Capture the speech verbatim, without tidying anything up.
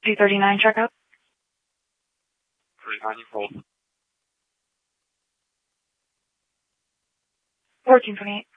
two thirty-nine checkup. thirty-nine, you hold. fourteen twenty-eight.